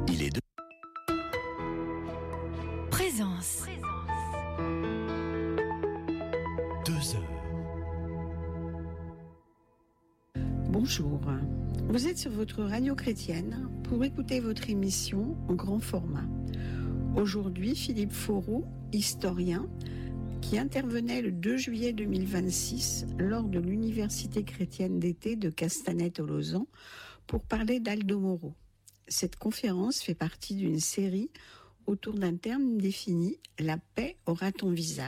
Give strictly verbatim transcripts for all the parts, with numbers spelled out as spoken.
Il est deux. Présence. Deux heures. Bonjour, vous êtes sur votre radio chrétienne pour écouter votre émission en grand format. Aujourd'hui, Philippe Foreau, historien, qui intervenait le deux juillet deux mille vingt-six lors de l'Université chrétienne d'été de Castanet-Tolosan pour parler d'Aldo Moro. Cette conférence fait partie d'une série autour d'un terme défini « La paix aura ton visage ».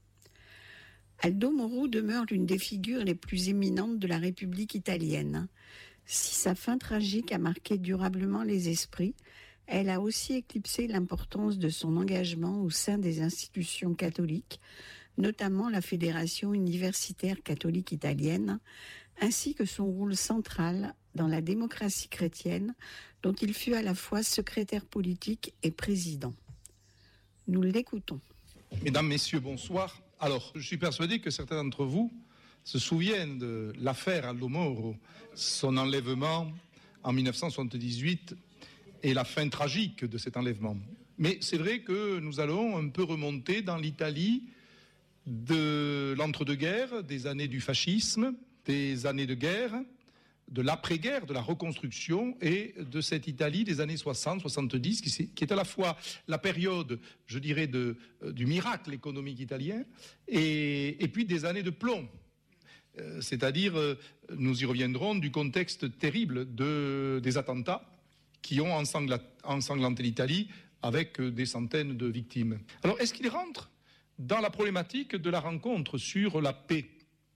Aldo Moro demeure l'une des figures les plus éminentes de la République italienne. Si sa fin tragique a marqué durablement les esprits, elle a aussi éclipsé l'importance de son engagement au sein des institutions catholiques, notamment la Fédération universitaire catholique italienne, ainsi que son rôle central dans la démocratie chrétienne, dont il fut à la fois secrétaire politique et président. Nous l'écoutons. Mesdames, Messieurs, bonsoir. Alors, je suis persuadé que certains d'entre vous se souviennent de l'affaire Aldo Moro, son enlèvement en dix-neuf cent soixante-dix-huit et la fin tragique de cet enlèvement. Mais c'est vrai que nous allons un peu remonter dans l'Italie de l'entre-deux-guerres, des années du fascisme, des années de guerre, de l'après-guerre, de la reconstruction et de cette Italie des années soixante soixante-dix qui, qui est à la fois la période, je dirais, de, euh, du miracle économique italien et, et puis des années de plomb. Euh, c'est-à-dire, euh, nous y reviendrons, du contexte terrible de, des attentats qui ont ensangla, ensanglanté l'Italie avec euh, des centaines de victimes. Alors, est-ce qu'il rentre dans la problématique de la rencontre sur la paix ?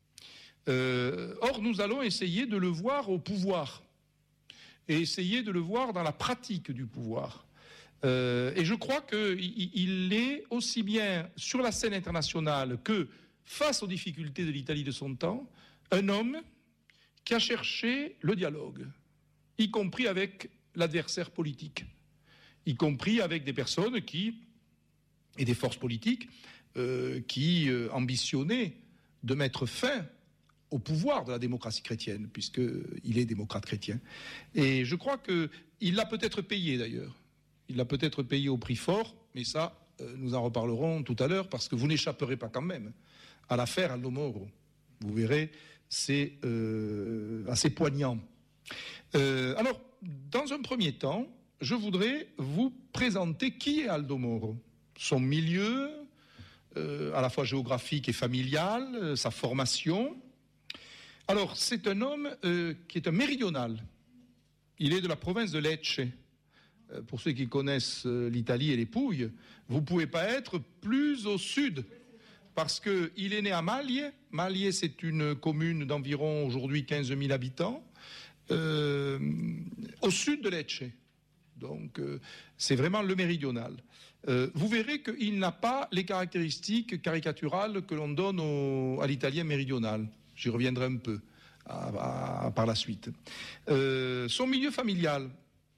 Euh, or, nous allons essayer de le voir au pouvoir et essayer de le voir dans la pratique du pouvoir. Euh, et je crois qu'il il est aussi bien sur la scène internationale que face aux difficultés de l'Italie de son temps, un homme qui a cherché le dialogue, y compris avec l'adversaire politique, y compris avec des personnes qui, et des forces politiques, euh, qui euh, ambitionnaient de mettre fin au pouvoir de la démocratie chrétienne, puisqu'il est démocrate chrétien. Et je crois qu'il l'a peut-être payé, d'ailleurs. Il l'a peut-être payé au prix fort, mais ça, euh, nous en reparlerons tout à l'heure, parce que vous n'échapperez pas quand même à l'affaire Aldo Moro. Vous verrez, c'est euh, assez poignant. Euh, alors, dans un premier temps, je voudrais vous présenter qui est Aldo Moro, son milieu, euh, à la fois géographique et familial, euh, sa formation. Alors, c'est un homme euh, qui est un méridional. Il est de la province de Lecce. Euh, pour ceux qui connaissent euh, l'Italie et les Pouilles, vous ne pouvez pas être plus au sud, parce qu'il est né à Maglie. Maglie, c'est une commune d'environ aujourd'hui quinze mille habitants, euh, au sud de Lecce. Donc, euh, c'est vraiment le méridional. Euh, vous verrez qu'il n'a pas les caractéristiques caricaturales que l'on donne au, à l'italien méridional. J'y reviendrai un peu à, à, par la suite. Euh, son milieu familial.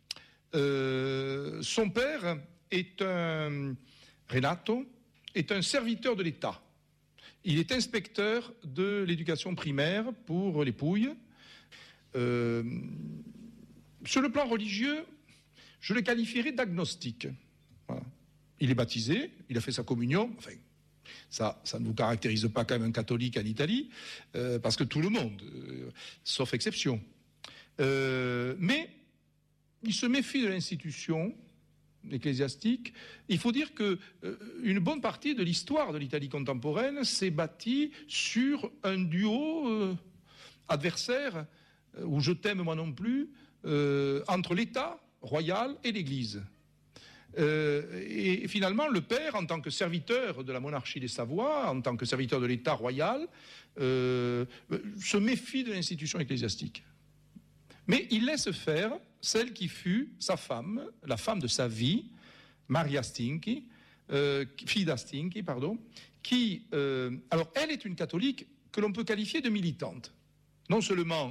Euh, son père est un... Renato est un serviteur de l'État. Il est inspecteur de l'éducation primaire pour les Pouilles. Euh, sur le plan religieux, je le qualifierais d'agnostique. Voilà. Il est baptisé, il a fait sa communion, enfin, ça, ça ne vous caractérise pas quand même un catholique en Italie, euh, parce que tout le monde, euh, sauf exception. Euh, mais il se méfie de l'institution ecclésiastique. Il faut dire que euh, une bonne partie de l'histoire de l'Italie contemporaine s'est bâtie sur un duo euh, adversaire, euh, ou je t'aime moi non plus, euh, entre l'État royal et l'Église. Euh, et finalement, le père, en tant que serviteur de la monarchie des Savoie, en tant que serviteur de l'État royal, euh, se méfie de l'institution ecclésiastique. Mais il laisse faire celle qui fut sa femme, la femme de sa vie, Maria Stinchi, euh, fille d'Astinchi, pardon, qui, euh, alors elle est une catholique que l'on peut qualifier de militante. Non seulement